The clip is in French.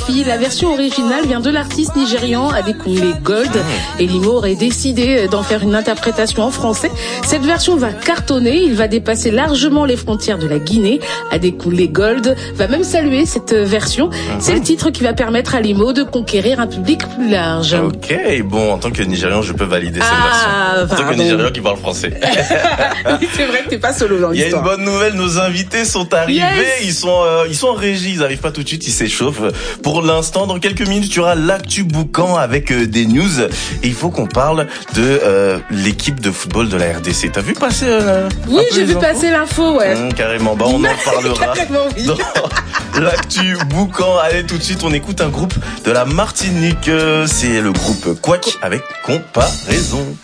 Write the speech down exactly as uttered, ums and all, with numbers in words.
Kofi. La version originale vient de l'artiste nigérian Adekunle Gold et Limo aurait décidé d'en faire une interprétation en français. Cette version va cartonner, il va dépasser largement les frontières de la Guinée. Adekunle Gold va même saluer cette version. C'est le titre qui va permettre à Limo de conquérir un public plus large. Ok, bon, en tant que Nigérian, je peux valider cette ah, version. En tant que Nigérian qui parle français. Oui, c'est vrai que t'es pas solo dans l'histoire. Il y a une bonne nouvelle, nos invités sont arrivés, yes. ils sont euh, ils sont en régie, ils arrivent pas tout de suite, ils s'échauffent. Pour l'instant, dans quelques minutes, tu auras l'actu boucan avec euh, des news et il faut qu'on parle de euh, l'équipe de football de la R D C. T'as vu passer euh, Oui, j'ai vu infos passer l'info, ouais. Mmh, carrément, bah on en parlera oui. dans l'actu boucan. Allez, tout de suite, on écoute un groupe de la Martinique, c'est le groupe Quack avec Comparaison.